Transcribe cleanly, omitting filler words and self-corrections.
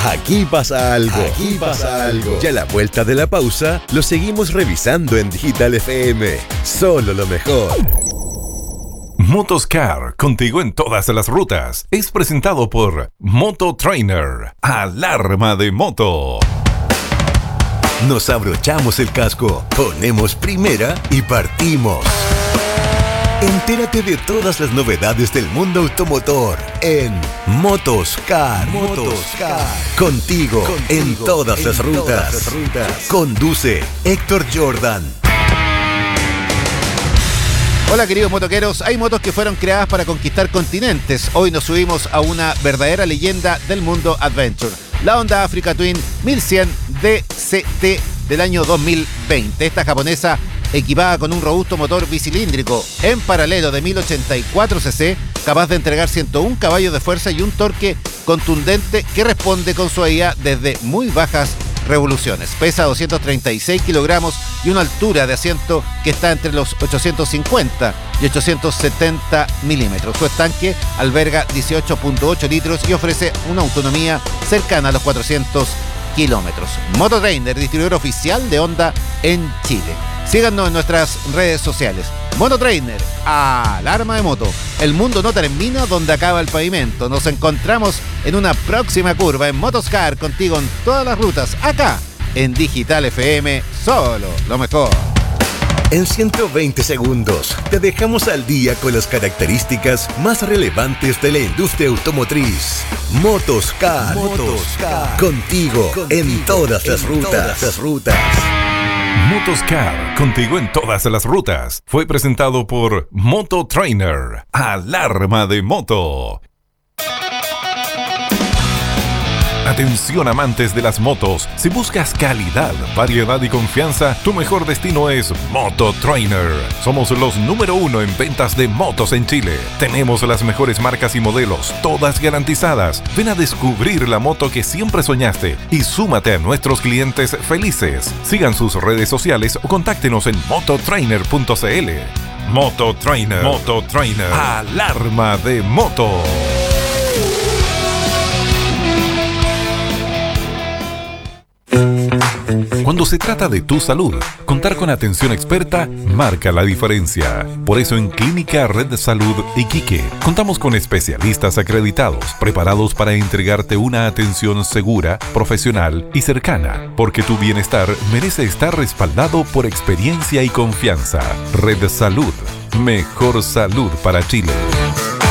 Aquí pasa algo. Aquí pasa algo. Y a la vuelta de la pausa, lo seguimos revisando en Digital FM. Solo lo mejor. Motoscar, contigo en todas las rutas. Es presentado por Moto Trainer. Alarma de moto. Nos abrochamos el casco, ponemos primera y partimos. Entérate de todas las novedades del mundo automotor en Motoscar. Contigo en todas las rutas. Conduce Héctor Jordan. Hola queridos motoqueros, hay motos que fueron creadas para conquistar continentes. Hoy nos subimos a una verdadera leyenda del mundo adventure. La Honda Africa Twin 1100 DCT del año 2020. Esta japonesa, equipada con un robusto motor bicilíndrico en paralelo de 1084 cc, capaz de entregar 101 caballos de fuerza y un torque contundente que responde con suavidad desde muy bajas revoluciones. Pesa 236 kilogramos y una altura de asiento que está entre los 850 y 870 milímetros. Su estanque alberga 18.8 litros y ofrece una autonomía cercana a los 400 kilómetros. Mototrainer, distribuidor oficial de Honda en Chile. Síganos en nuestras redes sociales. Mototrainer, alarma de moto. El mundo no termina donde acaba el pavimento. Nos encontramos en una próxima curva en Motoscar, contigo en todas las rutas, acá en Digital FM, solo lo mejor. En 120 segundos te dejamos al día con las características más relevantes de la industria automotriz. Motoscar. Contigo en todas las rutas. Motoscar, contigo en todas las rutas. Fue presentado por Moto Trainer. Alarma de moto. Atención amantes de las motos, si buscas calidad, variedad y confianza, tu mejor destino es Moto Trainer. Somos los número 1 en ventas de motos en Chile. Tenemos las mejores marcas y modelos, todas garantizadas. Ven a descubrir la moto que siempre soñaste y súmate a nuestros clientes felices. Sigan sus redes sociales o contáctenos en mototrainer.cl. Moto Trainer. Alarma de moto. Cuando se trata de tu salud, contar con atención experta marca la diferencia. Por eso en Clínica Red Salud Iquique contamos con especialistas acreditados, preparados para entregarte una atención segura, profesional y cercana, porque tu bienestar merece estar respaldado por experiencia y confianza. Red Salud, mejor salud para Chile.